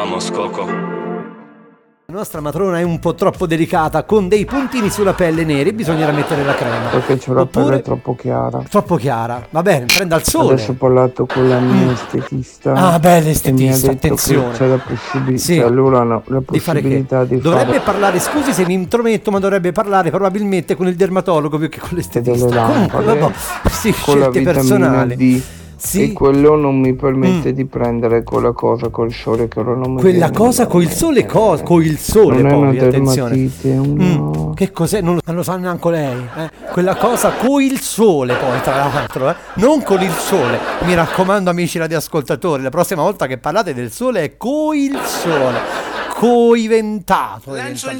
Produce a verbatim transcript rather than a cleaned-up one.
Vamos Coco. La nostra matrona è un po' troppo delicata, con dei puntini sulla pelle neri, bisognerà mettere la crema. Perché c'è la Oppure... pelle troppo chiara. Troppo chiara, va bene, prenda il sole. Adesso ho parlato con la mia mm. estetista. Ah, beh, l'estetista, mi ha detto attenzione. Che c'è la possibilità, sì. cioè, allora no, la di possibilità fare che? di Dovrebbe fare... parlare, scusi se mi intrometto, ma dovrebbe parlare probabilmente con il dermatologo più che con l'estetista. Delle lampade, comunque, vabbè, sì, con la scelte vitamina personali. D. Sì. E quello non mi permette mm. di prendere quella cosa col sole che ora non mi quella viene cosa col sole cosa con il sole non poi è una attenzione dermatite, una... mm. che cos'è non lo, non lo sa neanche lei eh? Quella cosa con il sole poi tra l'altro eh? Non con il sole, mi raccomando amici radioascoltatori, la prossima volta che parlate del sole è con il sole coiventato. Lancio il